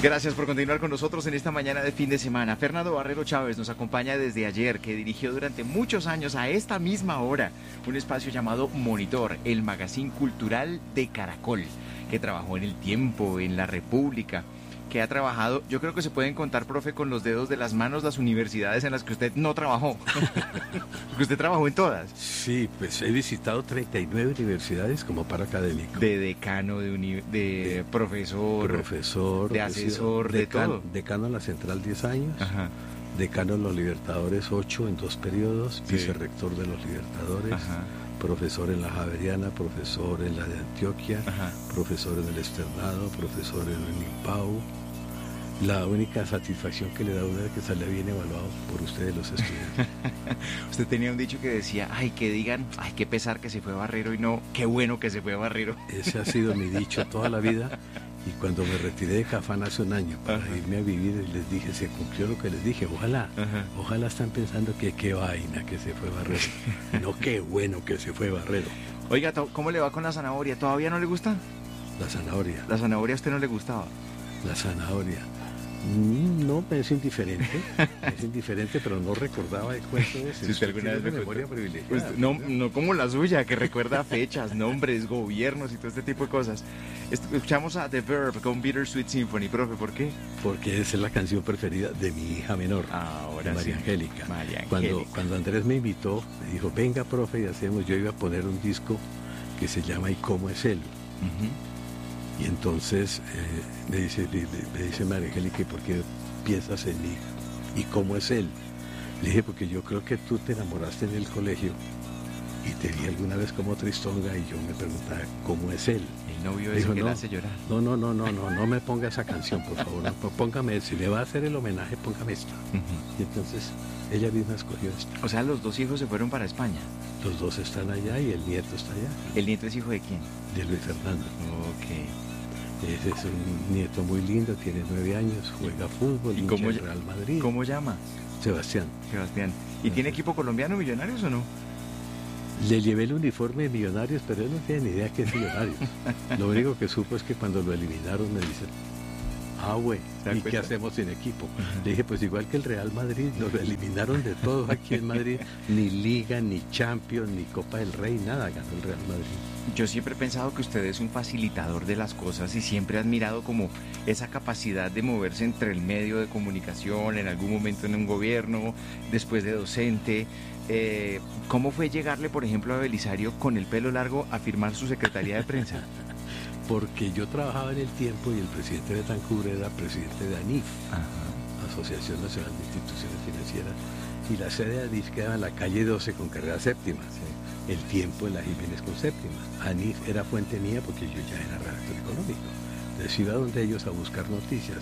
Gracias por continuar con nosotros en esta mañana de fin de semana. Fernando Barrero Chávez nos acompaña desde ayer, que dirigió durante muchos años a esta misma hora un espacio llamado Monitor, el magazine cultural de Caracol, que trabajó en El Tiempo, en La República, que ha trabajado, yo creo que se pueden contar, profe, con los dedos de las manos las universidades en las que usted no trabajó, porque usted trabajó en todas. Sí, pues he visitado 39 universidades como paro académico. De decano, de profesor, de asesor, de todo. Decano en la Central 10 años, Ajá. decano en los Libertadores 8 en 2 periodos, Sí. vicerrector de los Libertadores, Ajá. profesor en la Javeriana, profesor en la de Antioquia, Ajá. profesor en el Externado, profesor en el IMPAU. La única satisfacción que le da a uno es que sale bien evaluado por ustedes los estudiantes. Usted tenía un dicho que decía, ay, que digan, ay, qué pesar que se fue Barrero, y no, qué bueno que se fue Barrero. Ese ha sido mi dicho toda la vida. Y cuando me retiré de Cafán hace un año para Ajá. irme a vivir, les dije, se cumplió lo que les dije. Ojalá están pensando que qué vaina que se fue Barrero. No, qué bueno que se fue Barrero. Oiga, ¿cómo le va con la zanahoria? ¿Todavía no le gusta? La zanahoria, La zanahoria a usted no le gustaba. la zanahoria. No, me es indiferente, pero no recordaba el cuento ese. Si usted alguna vez Tiene me memoria contó. privilegiada. No como la suya, que recuerda fechas, nombres, gobiernos y todo este tipo de cosas. Escuchamos a The Verb con Bittersweet Symphony, profe, ¿por qué? Porque esa es la canción preferida de mi hija menor, Ahora María sí. Angélica. María Cuando Angélica. Andrés me invitó, me dijo, venga, profe, y hacemos, yo iba a poner un disco que se llama ¿Y cómo es él? Ujú. Y entonces me dice María Angélica, ¿y por qué piensas en mí? ¿Y cómo es él? Le dije, porque yo creo que tú te enamoraste en el colegio y te vi alguna vez como Tristonga y yo me preguntaba, ¿cómo es él? El novio Me ese dijo, que no, la hace llorar. no me ponga esa canción, por favor. No, póngame, si le va a hacer el homenaje, póngame esta. Ujú. Y entonces ella misma escogió esta. O sea, los dos hijos se fueron para España. Los dos están allá y el nieto está allá, ¿El nieto es hijo de quién? de Luis Fernando. Ok. Ese es un nieto muy lindo, tiene 9 años, juega fútbol, ¿Y hincha cómo del Real Madrid. ¿Cómo llama? Sebastián. Sebastián. ¿Y tiene equipo colombiano, Millonarios o no? Le llevé el uniforme de Millonarios, pero él no tiene ni idea qué es Millonarios. Lo único que supo es que cuando lo eliminaron me dice, güey, ¿Se da ¿y cuenta? qué hacemos sin equipo? Le dije, pues igual que el Real Madrid, nos lo eliminaron de todo aquí en Madrid, ni Liga, ni Champions, ni Copa del Rey, nada ganó el Real Madrid. Yo siempre he pensado que usted es un facilitador de las cosas y siempre he admirado como esa capacidad de moverse entre el medio de comunicación, en algún momento en un gobierno, después de docente. ¿Cómo fue llegarle, por ejemplo, a Belisario con el pelo largo a firmar su secretaría de prensa? Porque yo trabajaba en El Tiempo y el presidente Betancur era presidente de ANIF, Asociación Nacional de Instituciones Financieras, y la sede de ANIF quedaba en la calle 12 con carrera séptima. El Tiempo en la Jiménez con séptima. ANIF era fuente mía porque yo ya era redactor económico. Entonces iba donde ellos a buscar noticias.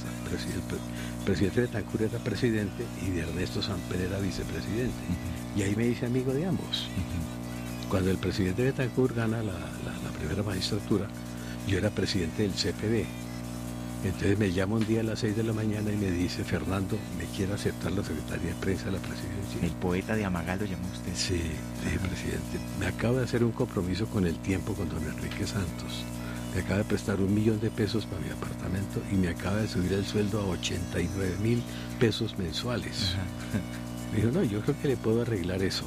El presidente Betancur era presidente y de Ernesto Samper era vicepresidente. Y ahí me hice amigo de ambos. Cuando el presidente Betancur gana la primera magistratura, yo era presidente del CPB. Entonces me llama un día a las 6 de la mañana y me dice, Fernando, ¿me quiere aceptar la secretaría de prensa de la presidencia? El poeta de Amagal lo llamó usted. Sí, le dije, presidente, me acabo de hacer un compromiso con El Tiempo, con don Enrique Santos. Me acaba de prestar $1.000.000 para mi apartamento y me acaba de subir el sueldo a 89.000 pesos mensuales. Me dijo, no, yo creo que le puedo arreglar eso.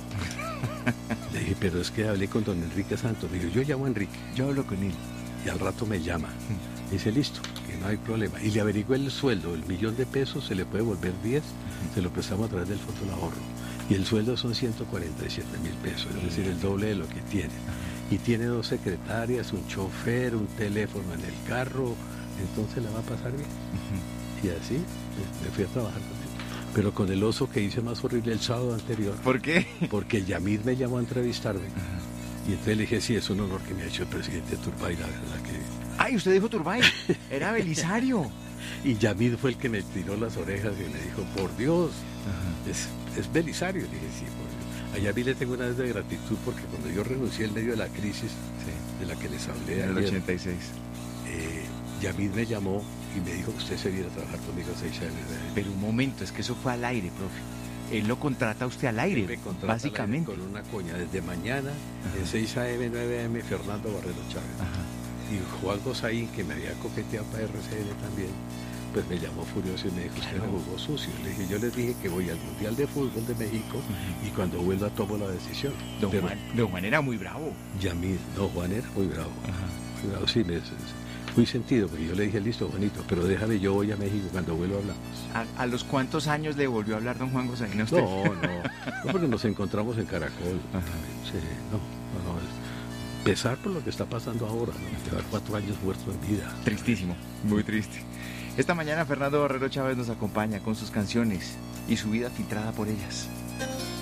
Le dije, pero es que hablé con don Enrique Santos. Le digo, yo llamo a Enrique. Yo hablo con él. Y al rato me llama. Dice, listo, que no hay problema. Y le averigué el sueldo, el $1.000.000 se le puede volver 10, se lo prestamos a través del Fondo de Ahorro. Y el sueldo son 147.000 pesos, es decir, el doble de lo que tiene. Y tiene 2 secretarias, un chofer, un teléfono en el carro, entonces la va a pasar bien. Y así me fui a trabajar con él. Pero con el oso que hice más horrible el sábado anterior. ¿Por qué? Porque Yamid me llamó a entrevistarme. Y entonces le dije, sí, es un honor que me ha hecho el presidente Turbay, la verdad que... ¡Ay, usted dijo Turbay! Era Belisario. Y Yamid fue el que me tiró las orejas y me dijo, por Dios, es Belisario. Le dije, sí, por Dios. A Yamid le tengo una vez de gratitud porque cuando yo renuncié en medio de la crisis de la que les hablé En el ayer, 86. Yamid me llamó y me dijo, usted se viene a trabajar conmigo a 6 años. Pero un momento, es que eso fue al aire, profe. Él lo contrata a usted al aire, Me contrata básicamente. con una coña desde mañana, en 6 a.m., 9 a.m., Fernando Barrero Chávez. Ajá. Y Juan Gozaín, que me había coqueteado para RCN también, pues me llamó furioso y me dijo, usted me jugó sucio. Le dije, yo les dije que voy al Mundial de Fútbol de México y cuando vuelva tomo la decisión. Don Juan era muy bravo. Juan era muy bravo. Muy bravo, sí, muy sentido, porque yo le dije, listo, Juanito, pero déjame, yo voy a México, cuando vuelva hablamos. ¿A los cuántos años le volvió a hablar don Juan Gosaín a usted? No, porque nos encontramos en Caracol. Sí, no. Pesar por lo que está pasando ahora, ¿no? Llevar 4 años muerto en vida. Tristísimo, muy triste. Esta mañana Fernando Barrero Chávez nos acompaña con sus canciones y su vida filtrada por ellas.